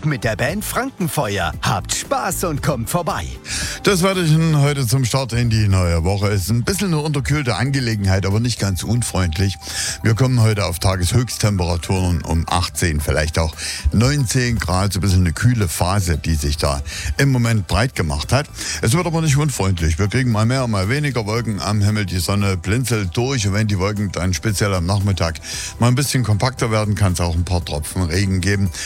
mit der Band Frankenfeuer. Habt Spaß und kommt vorbei. Das Wetterchen heute zum Start in die neue Woche ist ein bisschen eine unterkühlte Angelegenheit, aber nicht ganz unfreundlich. Wir kommen heute auf Tageshöchsttemperaturen um 18, vielleicht auch 19 Grad, so ein bisschen eine kühle Phase, die sich da im Moment breit gemacht hat. Es wird aber nicht unfreundlich. Wir kriegen mal mehr, mal weniger Wolken am Himmel. Die Sonne blinzelt durch und wenn die Wolken dann speziell am Nachmittag mal ein bisschen kompakter werden, kann es auch ein paar Tropfen Regen geben.